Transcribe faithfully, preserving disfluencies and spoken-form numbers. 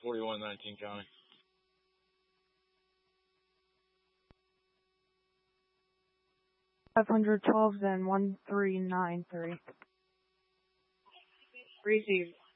forty-one nineteen County. five hundred twelve, then one three nine three. Received.